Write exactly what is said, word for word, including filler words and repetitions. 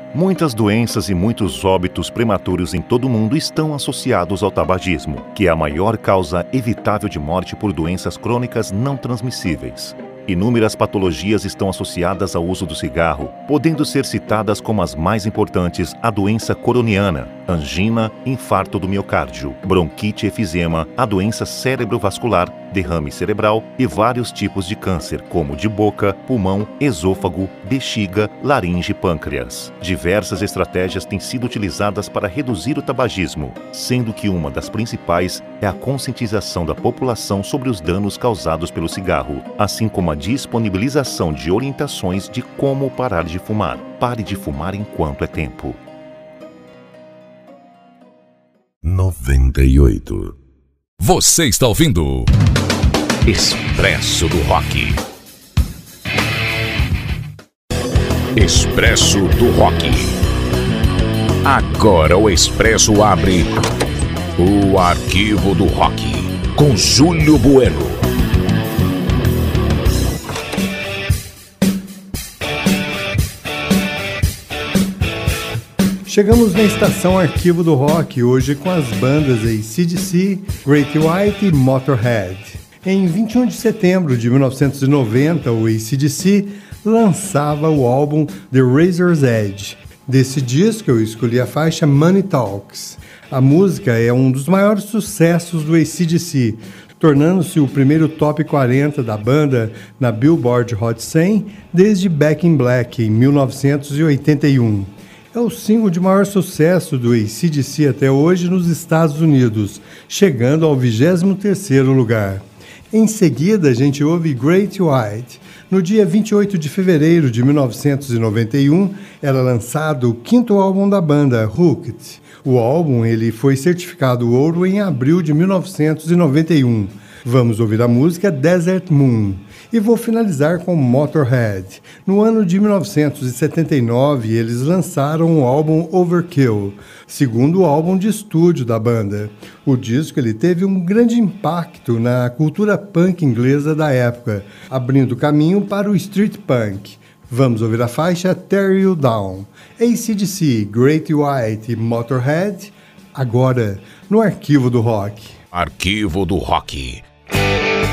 Muitas doenças e muitos óbitos prematuros em todo o mundo estão associados ao tabagismo, que é a maior causa evitável de morte por doenças crônicas não transmissíveis. Inúmeras patologias estão associadas ao uso do cigarro, podendo ser citadas como as mais importantes a doença coroniana, angina, infarto do miocárdio, bronquite e efizema, a doença cerebrovascular, derrame cerebral e vários tipos de câncer, como de boca, pulmão, esôfago, bexiga, laringe e pâncreas. Diversas estratégias têm sido utilizadas para reduzir o tabagismo, sendo que uma das principais é a conscientização da população sobre os danos causados pelo cigarro, assim como a disponibilização de orientações de como parar de fumar. Pare de fumar enquanto é tempo. noventa e oito. Você está ouvindo Expresso do Rock. Expresso do Rock. Agora o Expresso abre o Arquivo do Rock com Júlio Bueno. Chegamos na estação Arquivo do Rock, hoje com as bandas A C D C, Great White e Motorhead. Em vinte e um de setembro de mil novecentos e noventa, o A C D C lançava o álbum The Razor's Edge. Desse disco eu escolhi a faixa Money Talks. A música é um dos maiores sucessos do A C D C, tornando-se o primeiro top quarenta da banda na Billboard Hot cem desde Back in Black, em mil novecentos e oitenta e um. É o single de maior sucesso do A C D C até hoje nos Estados Unidos, chegando ao vigésimo terceiro lugar. Em seguida, a gente ouve Great White. No dia vinte e oito de fevereiro de mil novecentos e noventa e um, era lançado o quinto álbum da banda, Hooked. O álbum ele foi certificado ouro em abril de mil novecentos e noventa e um. Vamos ouvir a música Desert Moon. E vou finalizar com Motorhead. No ano de mil novecentos e setenta e nove, eles lançaram o álbum Overkill, segundo álbum de estúdio da banda. O disco ele teve um grande impacto na cultura punk inglesa da época, abrindo caminho para o street punk. Vamos ouvir a faixa Tear You Down. A C D C, Great White e Motorhead, agora no Arquivo do Rock. Arquivo do Rock.